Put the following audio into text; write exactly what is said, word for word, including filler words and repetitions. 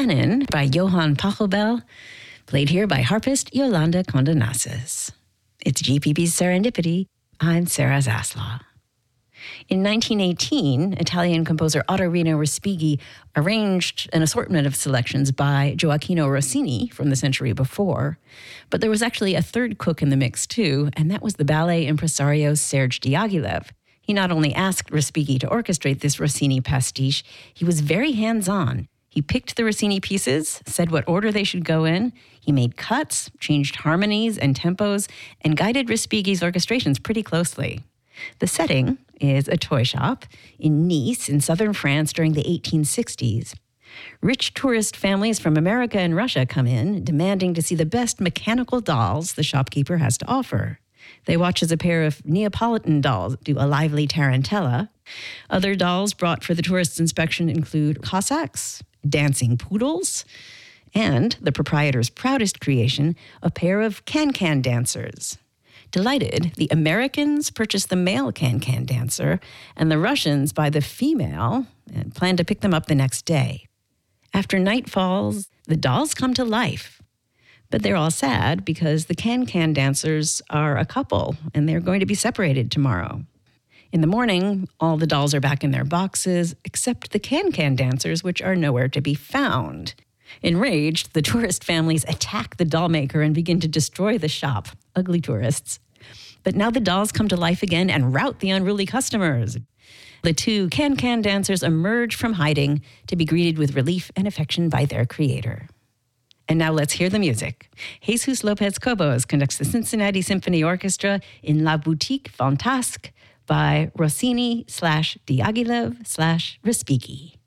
Canon by Johann Pachelbel, played here by harpist Yolanda Condonasis. It's G P B's Serendipity. I'm Sarah Zaslaw. In nineteen eighteen, Italian composer Ottorino Respighi arranged an assortment of selections by Gioacchino Rossini from the century before. But there was actually a third cook in the mix, too, and that was the ballet impresario Serge Diaghilev. He not only asked Respighi to orchestrate this Rossini pastiche, he was very hands-on. He picked the Rossini pieces, said what order they should go in. He made cuts, changed harmonies and tempos, and guided Respighi's orchestrations pretty closely. The setting is a toy shop in Nice in southern France during the eighteen sixties. Rich tourist families from America and Russia come in, demanding to see the best mechanical dolls the shopkeeper has to offer. They watch as a pair of Neapolitan dolls do a lively tarantella. Other dolls brought for the tourists' inspection include Cossacks, dancing poodles, and the proprietor's proudest creation, a pair of can-can dancers. Delighted, the Americans purchase the male can-can dancer, and the Russians buy the female and plan to pick them up the next day. After night falls, the dolls come to life. But they're all sad because the can-can dancers are a couple, and they're going to be separated tomorrow. In the morning, all the dolls are back in their boxes, except the can-can dancers, which are nowhere to be found. Enraged, the tourist families attack the doll maker and begin to destroy the shop. Ugly tourists. But now the dolls come to life again and rout the unruly customers. The two can-can dancers emerge from hiding to be greeted with relief and affection by their creator. And now let's hear the music. Jesus Lopez Cobos conducts the Cincinnati Symphony Orchestra in La Boutique Fantasque by Rossini slash Diaghilev slash Respighi.